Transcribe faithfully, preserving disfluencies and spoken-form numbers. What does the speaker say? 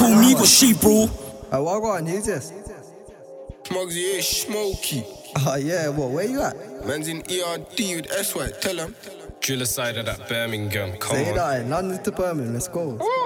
call me, got she, bro. Uh, what go on? Who's this? Smugsy is Smokey. Oh yeah, what? Where you at? Man's in E R D with S Y. Tell him. Driller side of that Birmingham. Come Say on. that. London to Birmingham. Let's go.